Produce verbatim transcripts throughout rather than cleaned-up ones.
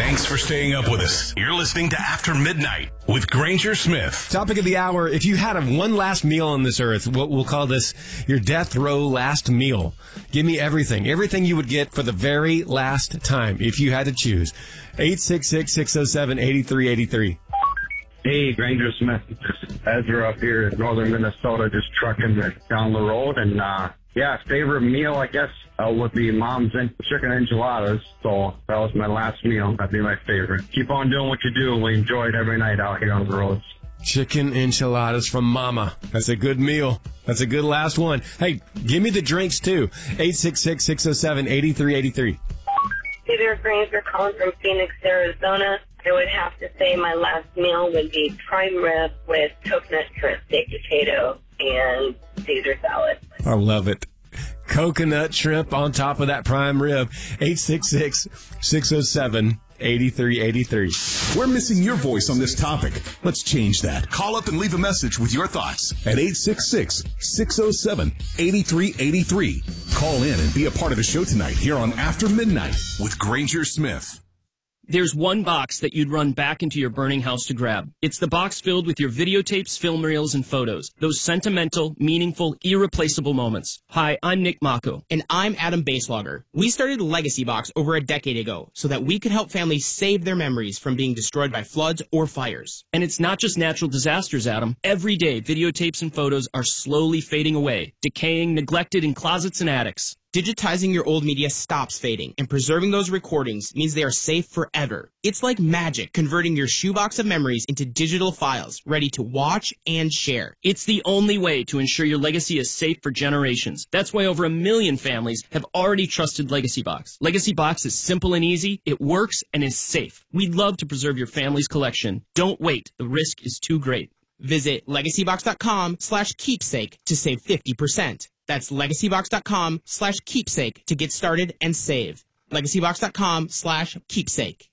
Thanks for staying up with us. You're listening to After Midnight with Granger Smith. Topic of the hour, if you had a one last meal on this earth, what we'll call this your death row last meal. Give me everything. Everything you would get for the very last time if you had to choose. eight six six, six oh seven, eight three eight three. Hey, Granger Smith. This is Ezra up here in northern Minnesota, just trucking down the road. And, uh, yeah, favorite meal, I guess, uh, would be Mom's en- chicken enchiladas. So that was my last meal. That'd be my favorite. Keep on doing what you do. We enjoy it every night out here on the roads. Chicken enchiladas from Mama. That's a good meal. That's a good last one. Hey, give me the drinks, too. eight six six, six oh seven, eight three eight three. Hey there, Granger, calling from Phoenix, Arizona. I would have to say my last meal would be prime rib with coconut shrimp, baked potato, and Caesar salad. I love it. Coconut shrimp on top of that prime rib. eight six six, six oh seven, eight three eight three. We're missing your voice on this topic. Let's change that. Call up and leave a message with your thoughts at eight six six, six oh seven, eight three eight three. Call in and be a part of the show tonight here on After Midnight with Granger Smith. There's one box that you'd run back into your burning house to grab. It's the box filled with your videotapes, film reels, and photos. Those sentimental, meaningful, irreplaceable moments. Hi, I'm Nick Mako. And I'm Adam Baselogger. We started Legacy Box over a decade ago so that we could help families save their memories from being destroyed by floods or fires. And it's not just natural disasters, Adam. Every day, videotapes and photos are slowly fading away, decaying, neglected in closets and attics. Digitizing your old media stops fading, and preserving those recordings means they are safe forever. It's like magic, converting your shoebox of memories into digital files, ready to watch and share. It's the only way to ensure your legacy is safe for generations. That's why over a million families have already trusted Legacy Box. Legacy Box is simple and easy, it works, and is safe. We'd love to preserve your family's collection. Don't wait. The risk is too great. Visit legacybox.com slash keepsake to save fifty percent. That's legacybox.com slash keepsake to get started and save. legacybox.com slash keepsake.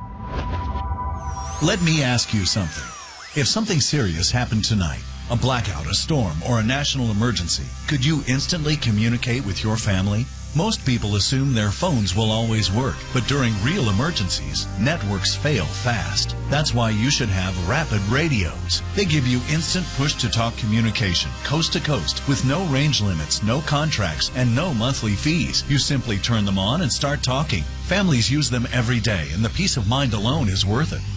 Let me ask you something. If something serious happened tonight, a blackout, a storm, or a national emergency, could you instantly communicate with your family? Most people assume their phones will always work, but during real emergencies, networks fail fast. That's why you should have Rapid Radios. They give you instant push-to-talk communication, coast to coast, with no range limits, no contracts, and no monthly fees. You simply turn them on and start talking. Families use them every day, and the peace of mind alone is worth it.